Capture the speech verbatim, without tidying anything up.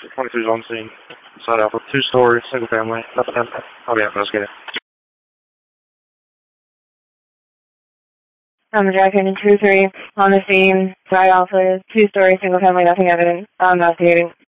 twenty-three's on scene. Side Alpha, two-story, single-family. I'll be out, let's get it. I'm the Dragon two three on the scene. Side Alpha, two-story, single-family, nothing evident. I'm investigating.